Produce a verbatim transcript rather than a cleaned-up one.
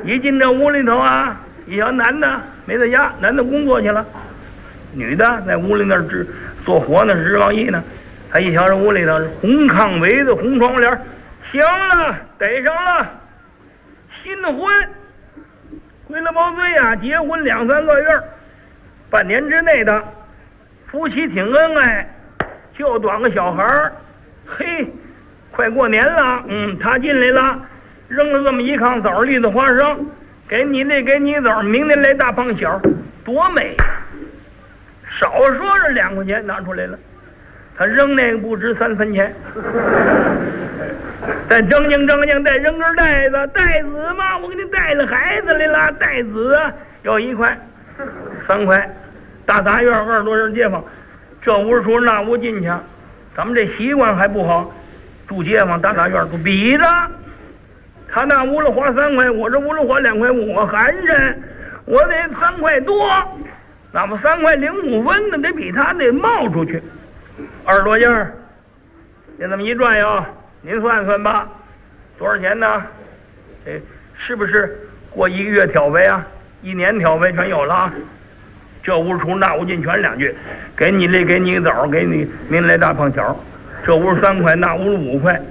一进这屋里头啊，一小男的没在家，男的工作去了，女的在屋里那儿织做活呢，织毛衣呢。他一瞧这屋里头红炕围子，红窗户帘，行了，逮上了，新婚，归了包堆啊，结婚两三个月，半年之内的夫妻挺恩爱，就短个小孩儿，嘿，快过年了，嗯，他进来了，扔了这么一炕枣栗子花生，给你那给你枣，明天来大胖小，多美呀！少说是两块钱拿出来了，他扔那个不值三分钱，再正经正经再扔根袋子，袋子嘛，我给你带了孩子来了，袋子要一块，三块，大杂院二十多人街坊，这屋出那屋进去，咱们这习惯还不好，住街坊大杂院都比着，他那屋里花三块，我这屋里花两块五，我寒碜，我得三块多，那么三块零五分的得比他得冒出去，二十多件儿，就这么一转悠，您算算吧，多少钱呢？这是不是过一个月挑费啊？一年挑费全有了啊！这屋出那屋进全两句，给你这给你枣，给你您来大胖小，这屋三块，那屋五块，